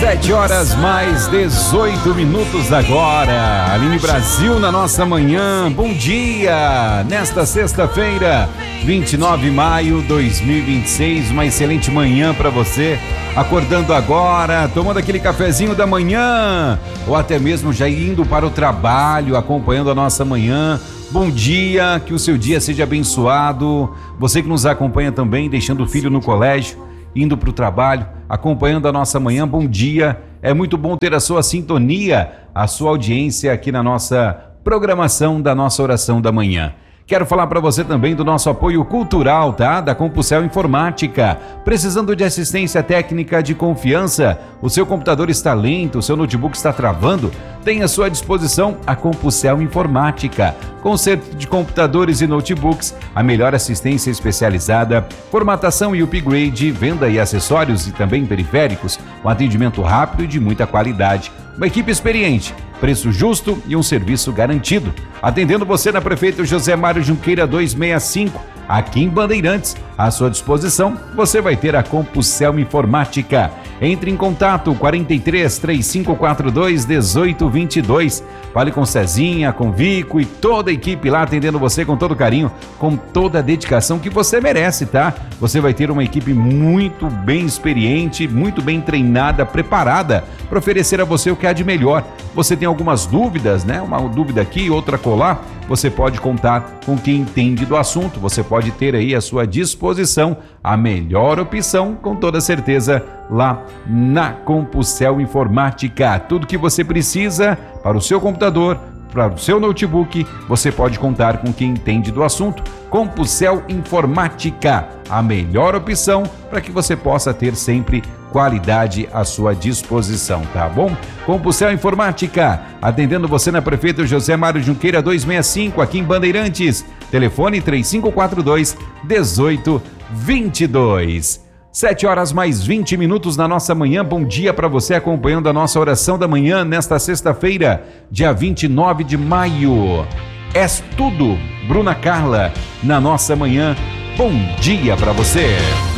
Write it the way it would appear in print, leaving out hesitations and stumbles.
7 horas mais 18 minutos agora. Aline Brasil na nossa manhã. Bom dia! Nesta sexta-feira, 29 de maio de 2026, uma excelente manhã para você. Acordando agora, tomando aquele cafezinho da manhã, ou até mesmo já indo para o trabalho, acompanhando a nossa manhã. Bom dia, que o seu dia seja abençoado. Você que nos acompanha também, deixando o filho no colégio, indo para o trabalho, acompanhando a nossa manhã, bom dia. É muito bom ter a sua sintonia, a sua audiência aqui na nossa programação da nossa oração da manhã. Quero falar para você também do nosso apoio cultural, tá? Da Compulsel Informática. Precisando de assistência técnica de confiança? O seu computador está lento, o seu notebook está travando? Tem à sua disposição a Compulsel Informática. Conserto de computadores e notebooks, a melhor assistência especializada, formatação e upgrade, venda e acessórios e também periféricos, um atendimento rápido e de muita qualidade. Uma equipe experiente, preço justo e um serviço garantido. Atendendo você na Prefeito José Mário Junqueira 265, aqui em Bandeirantes. À sua disposição, você vai ter a Compulsel Informática. Entre em contato 43 3542 1822. Fale com Cezinha, com Vico e toda a equipe lá atendendo você com todo carinho, com toda a dedicação que você merece, tá? Você vai ter uma equipe muito bem experiente, muito bem treinada, preparada para oferecer a você o que há de melhor. Você tem algumas dúvidas, né? Uma dúvida aqui, outra colar. Você pode contar com quem entende do assunto. Você pode ter aí à sua disposição a melhor opção, com toda certeza, lá na Compulsel Informática. Tudo que você precisa para o seu computador, para o seu notebook, você pode contar com quem entende do assunto. Compulsel Informática, a melhor opção para que você possa ter sempre qualidade à sua disposição, tá bom? Compulsel Informática, atendendo você na Prefeito José Mário Junqueira 265, aqui em Bandeirantes. Telefone 3542 1822. 7 horas mais 20 minutos na nossa manhã. Bom dia para você acompanhando a nossa oração da manhã nesta sexta-feira, dia 29 de maio. És tudo, Bruna Carla, na nossa manhã. Bom dia para você.